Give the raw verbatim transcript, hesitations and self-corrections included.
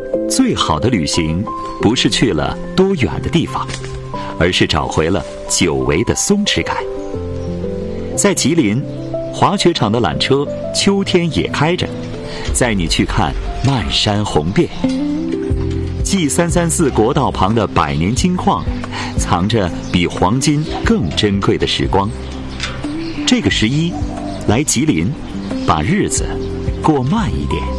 最好的旅行不是去了多远的地方，而是找回了久违的松弛感。在吉林，滑雪场的缆车秋天也开着，载你去看漫山红遍。G 三三四国道旁的百年金矿，藏着比黄金更珍贵的时光。这个十一，来吉林，把日子过慢一点。